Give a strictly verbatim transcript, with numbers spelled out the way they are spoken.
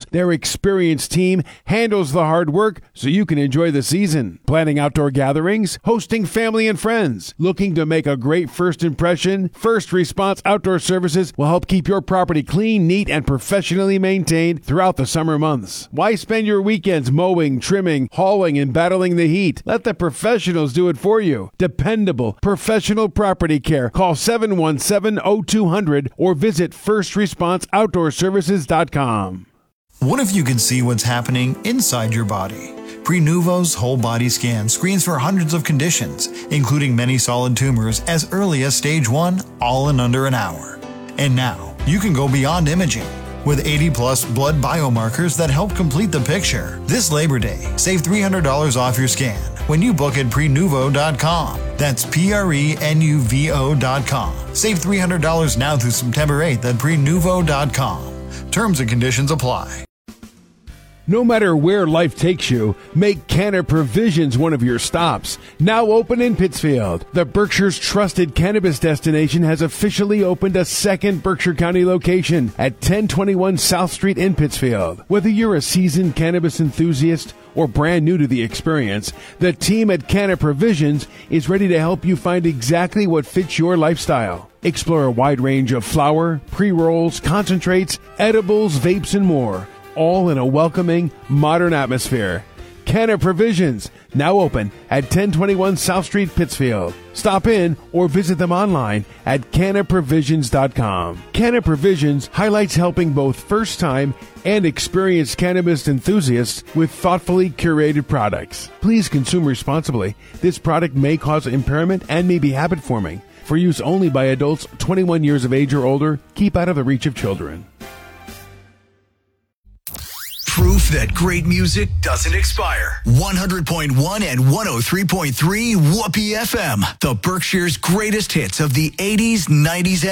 Their experienced team handles the hard work so you can enjoy the season. Planning outdoor gatherings, hosting family and friends, looking to make a great first impression? First Response Outdoor Services will help keep your property clean, neat, and professionally maintained throughout the summer months. Why spend your weekends mowing, trimming, hauling, and battling the heat? Let the professionals do it for you. Dependable, professional property care. Call seven one seven, oh two hundred or visit first response outdoor services dot com. What if you could see what's happening inside your body? Prenuvo's whole body scan screens for hundreds of conditions, including many solid tumors as early as stage one, all in under an hour. And now, you can go beyond imaging. With eighty plus blood biomarkers that help complete the picture. This Labor Day, save three hundred dollars off your scan when you book at prenuvo dot com. That's P R E N U V O dot com. Save three hundred dollars now through September eighth at prenuvo dot com. Terms and conditions apply. No matter where life takes you, make Canna Provisions one of your stops. Now open in Pittsfield, the Berkshire's trusted cannabis destination has officially opened a second Berkshire County location at ten twenty-one South Street in Pittsfield. Whether you're a seasoned cannabis enthusiast or brand new to the experience, the team at Canna Provisions is ready to help you find exactly what fits your lifestyle. Explore a wide range of flower, pre-rolls, concentrates, edibles, vapes, and more, all in a welcoming, modern atmosphere. Canna Provisions, now open at ten twenty-one South Street, Pittsfield. Stop in or visit them online at canna provisions dot com. Canna Provisions highlights helping both first-time and experienced cannabis enthusiasts with thoughtfully curated products. Please consume responsibly. This product may cause impairment and may be habit-forming. For use only by adults twenty-one years of age or older, keep out of the reach of children. Proof that great music doesn't expire. one hundred point one and one oh three point three Whoopee F M. The Berkshire's greatest hits of the eighties, nineties,